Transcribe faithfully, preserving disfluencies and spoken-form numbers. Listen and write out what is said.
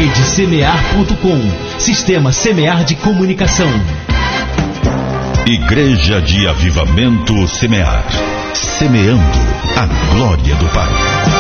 rede semear ponto com. Sistema Semear de Comunicação. Igreja de Avivamento Semear. Semeando a glória do Pai.